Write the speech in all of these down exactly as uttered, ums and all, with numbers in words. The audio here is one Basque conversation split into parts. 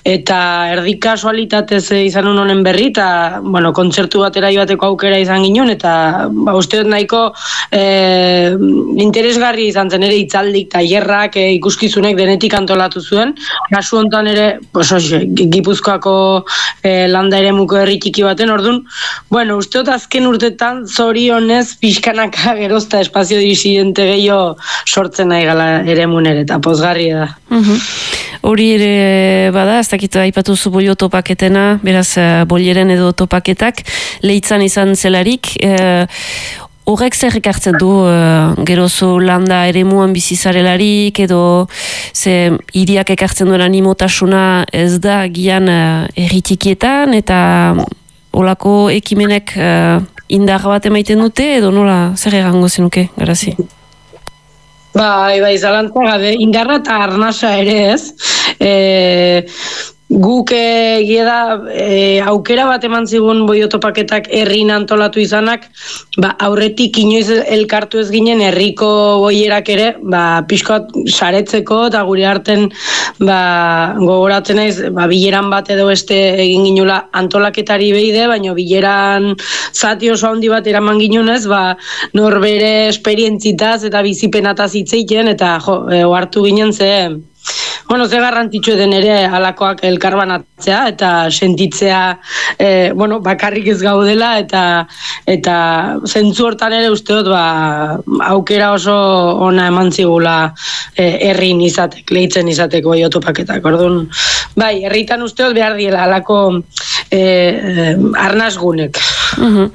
eta erdi kasualitatez izan honen berri, eta, bueno, kontzertu batera joateko aukera izan ginen, eta, ba, uste dut nahiko e, interesgarri izan zen ere hitzaldik, tailerrak, e, ikuskizunek denetik antolatu zuen. Kasu hontan ere, pues, oxe, Gipuzkoako e, landa eremuko herri txiki baten, ordun, bueno, uste dut azken urtetan zorionez pixkanaka gerozta espazio disidente gehiago sortzen nahi gala eremun ere, eta pozgarria da. Mhm. Hori ere bada, ez dakit aipatu zu bolio topaketena, beraz bolieren edo topaketak, lehitzan izan zelarik, e, horrek zer ekartzen du e, gerozo landa eremuan bizizarelarik, edo ze hiriak ekartzen duen animotasuna ez da gian e, erritikietan, eta olako ekimenek e, indar bat emaiten dute, edo nola zer egango zenuke, garazi? Bai, bai, zalantza gabe, indarra eta arnasa ere ez. E, guk egia da e, aukera bat eman zigun boiotopaketak herrin antolatu izanak, ba, aurretik inoiz elkartu ez ginen herriko boierak ere, ba, pixkoat saretzeko eta gure arten ba, gogoratzen naiz, ba, bileran bat edo beste egin ginula antolaketari behide, baina bileran zati oso handi bat eraman ginunez, ba, norbere esperientzitaz eta bizipenataz hitzeiten, eta jo, e, ohartu ginen ze, bueno, ze garrantzitsu den ere halakoak elkarbanatzea eta sentitzea e, bueno, bakarrik ez gaudela, eta eta zentzu hortan ere uste dut ba, aukera oso ona eman zigula e, herrin izatek, lehitzen izateko boiotopaketak. Orduan, bai, herritan uste dut behar diela halako e, e, arnasgunek. Uh-huh.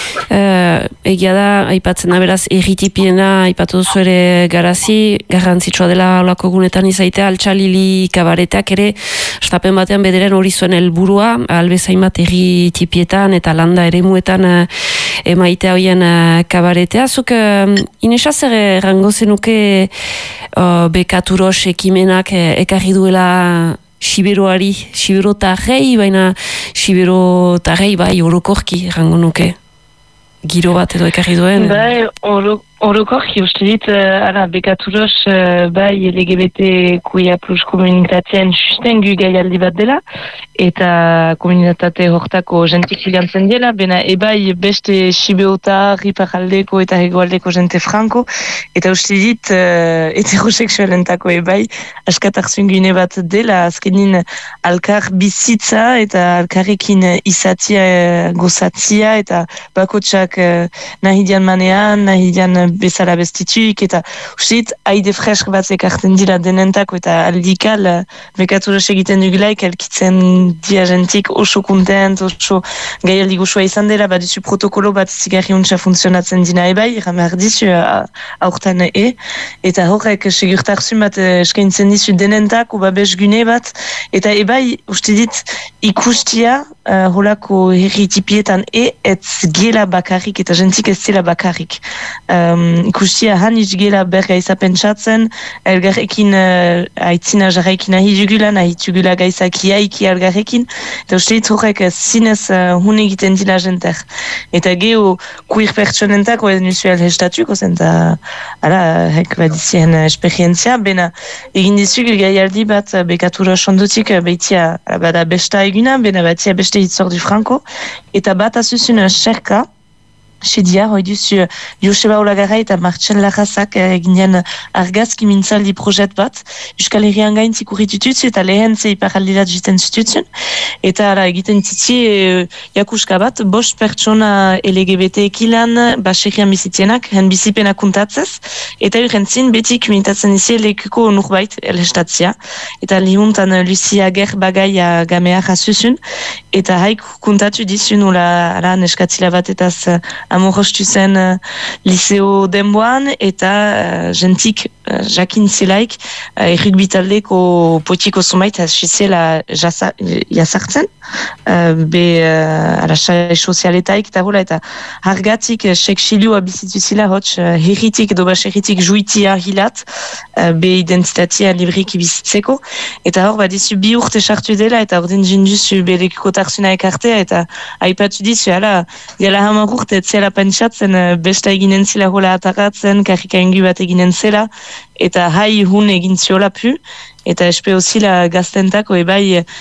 Uh, egia da, aipatzen da beraz erritipiena aipatu duzu ere garazi, garrantzitsua dela olako gunetan izaitea, altxalili kabaretak ere estapen batean bederen hori zuen helburua, albezain bat erritipietan eta landa eremuetan uh, emaitea hoien uh, kabaretea. Zuk uh, Inesa zer errango zenuke uh, bekaturos ekimenak uh, ekarri duela Siberoari, Sibero tarrei, baina Sibero tarrei bai orokorki errango nuke. Giro bat edo ekarri duen. Bai, oro, orokorki uste dit, uh, ara, bekaturos, uh, bai, L G B T Q I A plus komunitatean sustengu gaialdi bat dela, eta komunitate hortako jentik filantzen dela, bena ebai beste Sibeota, Riparaldeko eta Hegoaldeko jente franko, eta uste dit, uh, heteroseksualentako ebai, askatarzun gune bat dela, azkenin alkar bizitza eta alkarrekin izatia, uh, gozatzia, eta bakotsak uh, nahi dian manean, nahi dian bezala bestituik, eta usit, haide fresk bat ekartzen dira denentako, eta aldikal uh, bekaturos egiten dugulaik, elkitzen dia jentik oso kontent, oso gaialdi gozoa izan dela, bat dizu protokolo bat zigarri untsa funtzionatzen dina ebai, iran behar dizu uh, aurten e, eta horrek segurtarzun bat uh, eskaintzen dizu denentako babes gune bat, eta ebai, uste dit, ikustia uh, holako herritipietan e, ez gela bakarrik, eta jentik ez zela bakarrik. Um, ikustia han izgela berga izapentsatzen, elgarrekin uh, aitzina jarraikin nahi dugula, nahi dugula gaizak iaiki elgarrekin, eta uste dit horrek zinez uh, hun egiten dila jenter. Eta geho queer pertsonentako ez nuzuel hestatuko zen, eta ala, hek badizien esperientzia, bena egin dizugu gaialdi bat bekatura sondutik baitia bada besta eguna, bena batia beste hitzordu franko, eta bat azuzun xerka, Sedia, hoi duzu Joseba Olagarra eta Martxel Larrazak eginen argazki mintzaldi projet bat. Euskal Herrian gaintzik urritututzu eta lehen ze iparaldirat jiten zututsun. Eta ara, egiten titi e, jakuska bat, bost pertsona L G B T ekilan baserrian bizitzienak, hen bizipena kuntatzez. Eta urrentzin beti kumitatzen izi lekuko nurbait elhestatzia. Eta lihuntan Lucia Gerbagaia gamea jasuzun. Eta haik kuntatu dizun ula ara, neskatzila bat etaz amorostu zen uh, liceo denboan, eta uh, jentik uh, jakin zelaik uh, errugbitaldeko potiko zumait hasizela jasartzen, uh, be uh, arasai sozialetaik eta hola, eta hargatik uh, seksilua bizitu zila hotx uh, herritik edo baserritik juitia hilat, uh, be identitatea libriki bizitzeko, eta hor badizu bi urte sartu dela, eta ordin jinduzu belekuko tarzuna ekartea, eta aipatu dizu, ala, gala hamar urte etzela pentsatzen besta eginen zela hola ataratzen, karrika ingu bat eginen zela, eta hai hun egin ziola pu, eta espeo zila gaztentako ebai